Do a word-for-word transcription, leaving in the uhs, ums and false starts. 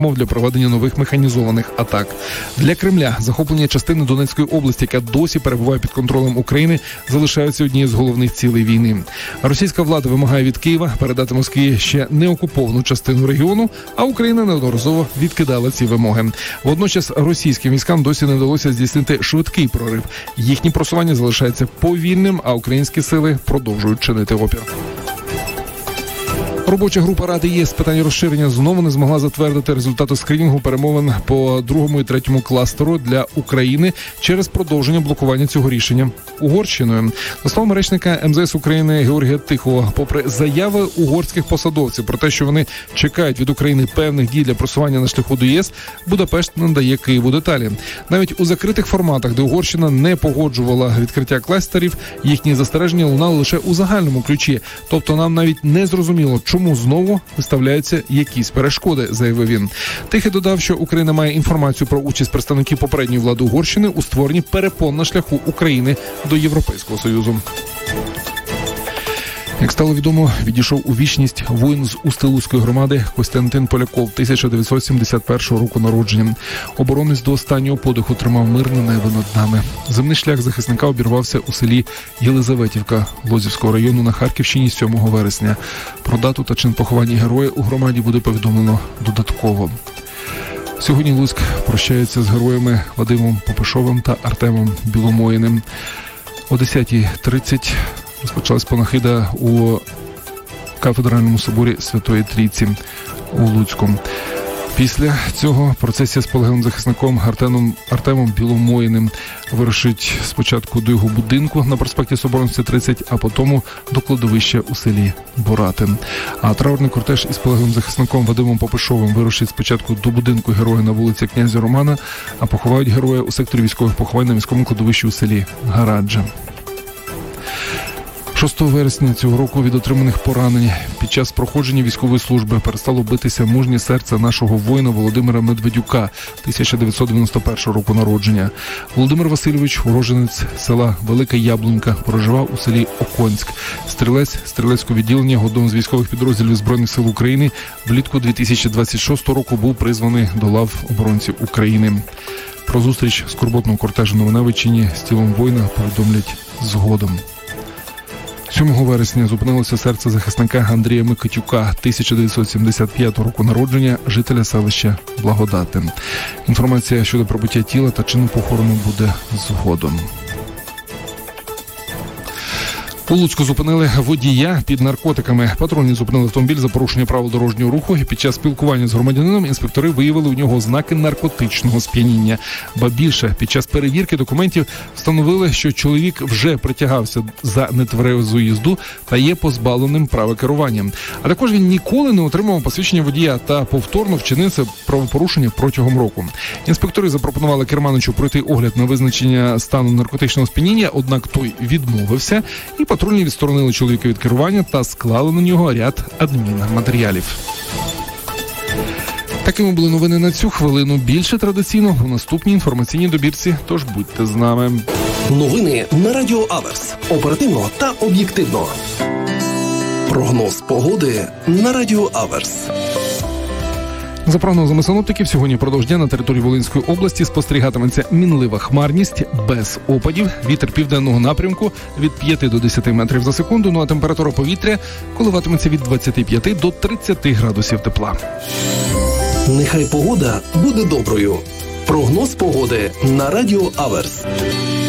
мов для проведення нових механізованих атак. Для Кремля захоплення частини Донецької області, яка досі перебуває під контролем України, залишається однією з головних цілей війни. Російська влада вимагає від Києва передати Москві ще не окуповану частину регіону, а Україна неодноразово відкидала ці вимоги. Водночас російським військам досі не вдалося здійснити швидкий прорив. Їхнє просування залишається повільним, а українські сили продовжують чинити опір. Робоча група Ради ЄС з питань розширення знову не змогла затвердити результати скринінгу перемовин по другому і третьому кластеру для України через продовження блокування цього рішення Угорщиною. За словами речника ем зе ес України Георгія Тихого, попри заяви угорських посадовців про те, що вони чекають від України певних дій для просування на шляху до ЄС, Будапешт надає Києву деталі. Навіть у закритих форматах, де Угорщина не погоджувала відкриття кластерів, їхні застереження лунали лише у загальному ключі. Тобто нам навіть не зрозуміло, чому знову виставляються якісь перешкоди, заявив він. Тихий додав, що Україна має інформацію про участь представників попередньої влади Угорщини у створенні перепон на шляху України до Європейського Союзу. Як стало відомо, відійшов у вічність воїн з Устилузької громади Костянтин Поляков, тисяча дев'ятсот сімдесят першого року народження. Оборонець до останнього подиху тримав мирне небо над нами. Земний шлях захисника обірвався у селі Єлизаветівка Лозівського району на Харківщині сьомого вересня. Про дату та чин поховання героя у громаді буде повідомлено додатково. Сьогодні Луцьк прощається з героями Вадимом Попишовим та Артемом Біломоїним. О десятій тридцять розпочалась панахида у кафедральному соборі Святої Трійці у Луцьку. Після цього процесія з полеглим захисником Артемом, Артемом Біломоїним вирушить спочатку до його будинку на проспекті Соборності тридцять, а потім до кладовища у селі Боратин. А траурний кортеж із полеглим захисником Вадимом Попишовим вирушить спочатку до будинку героя на вулиці Князя Романа, а поховають героя у секторі військових поховань на міському кладовищі у селі Гараджа. шостого вересня цього року від отриманих поранень під час проходження військової служби перестало битися мужнє серце нашого воїна Володимира Медведюка, тисяча дев'ятсот дев'яносто першого року народження. Володимир Васильович, уроженець села Велика Яблунька, проживав у селі Оконськ. Стрілець стрілецького відділення одного з військових підрозділів Збройних сил України влітку дві тисячі двадцять шостого року був призваний до лав оборонців України. Про зустріч скорботного кортежу на Маневичині з тілом воїна повідомлять згодом. сьомого вересня зупинилося серце захисника Андрія Микитюка, тисяча дев'ятсот сімдесят п'ятого року народження, жителя селища Благодатин. Інформація щодо прибуття тіла та чину похорону буде згодом. У Луцьку зупинили водія під наркотиками. Патрульні зупинили автомобіль за порушення правил дорожнього руху, і під час спілкування з громадянином інспектори виявили у нього ознаки наркотичного сп'яніння. Ба більше, під час перевірки документів встановили, що чоловік вже притягався за нетверезу їзду та є позбавленим права керування. А також він ніколи не отримав посвідчення водія та повторно вчинив це правопорушення протягом року. Інспектори запропонували керманичу пройти огляд на визначення стану наркотичного сп'яніння, однак той відмовився, і патрульні відсторонили чоловіка від керування та склали на нього ряд адмінматеріалів. Такими були новини на цю хвилину. Більше традиційно у наступній інформаційній добірці, тож будьте з нами. Новини на Радіо Аверс. Оперативно та об'єктивно. Прогноз погоди на Радіо Аверс. За прогнозами синоптиків, сьогодні впродовж дня на території Волинської області спостерігатиметься мінлива хмарність без опадів, вітер південного напрямку від п'яти до десяти метрів за секунду, ну а температура повітря коливатиметься від двадцяти п'яти до тридцяти градусів тепла. Нехай погода буде доброю. Прогноз погоди на Радіо Аверс.